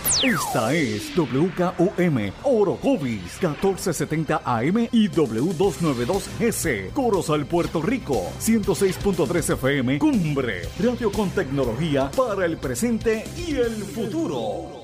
Esta es WKOM Orocovis 1470 AM y W292S Corozal, Puerto Rico 106.3 FM Cumbre, radio con tecnología para el presente y el futuro.